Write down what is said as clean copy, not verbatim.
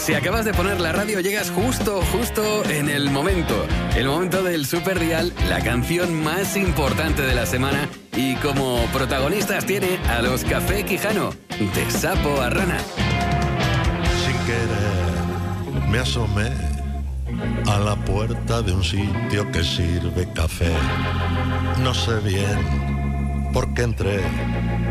Si acabas de poner la radio, llegas justo en el momento. El momento del Superdial, la canción más importante de la semana. Y como protagonistas tiene a los Café Quijano, de sapo a rana. Sin querer me asomé a la puerta de un sitio que sirve café. No sé bien por qué entré.